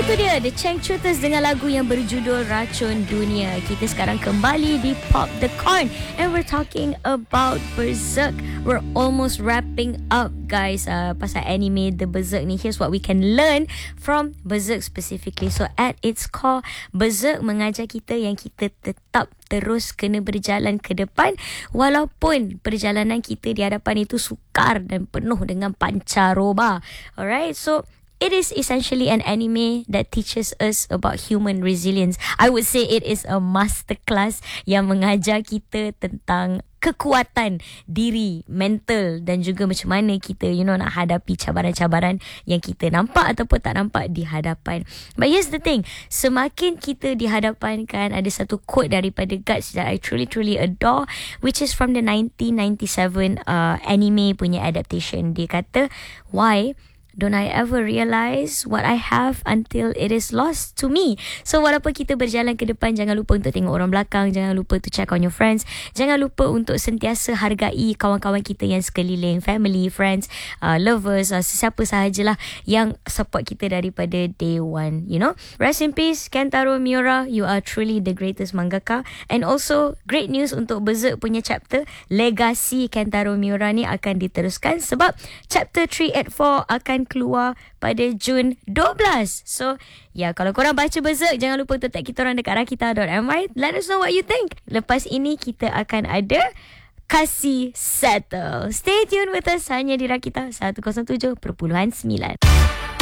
Itu dia The Changcuters dengan lagu yang berjudul Racun Dunia. Kita sekarang kembali di Pop the Corn and we're talking about Berserk. We're almost wrapping up, guys, pasal anime The Berserk ni. Here's what we can learn from Berserk specifically. So at its core, Berserk mengajar kita yang kita tetap terus kena berjalan ke depan walaupun perjalanan kita di hadapan itu sukar dan penuh dengan pancaroba. Alright, so it is essentially an anime that teaches us about human resilience. I would say it is a masterclass yang mengajar kita tentang kekuatan diri, mental dan juga macam mana kita nak hadapi cabaran-cabaran yang kita nampak ataupun tak nampak di hadapan. But here's the thing, semakin kita di hadapan kan, ada satu quote daripada Guts that I truly adore, which is from the 1997 anime punya adaptation. Dia kata, why don't I ever realize what I have until it is lost to me? So walaupun kita berjalan ke depan, jangan lupa untuk tengok orang belakang, jangan lupa to check on your friends, jangan lupa untuk sentiasa hargai kawan-kawan kita yang sekeliling, family, friends, lovers, sesiapa sahajalah yang support kita daripada day one, Rest in peace Kentaro Miura, you are truly the greatest mangaka. And also great news untuk Berserk punya chapter, legasi Kentaro Miura ni akan diteruskan sebab chapter 384 akan keluar pada Jun 12. So, kalau korang baca Berserk, jangan lupa untuk tag kita orang dekat rakita.my. Let us know what you think. Lepas ini, kita akan ada Kasih Settle. Stay tuned with us hanya di Rakita 107.9.